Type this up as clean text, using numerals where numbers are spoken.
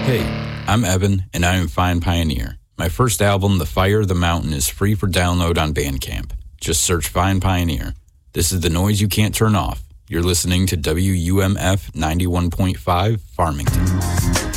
Hey, I'm Evan, and I am Fine Pioneer. My first album, The Fire, the Mountain, is free for download on Bandcamp. Just search Fine Pioneer. This is the noise you can't turn off. You're listening to WUMF 91.5 Farmington.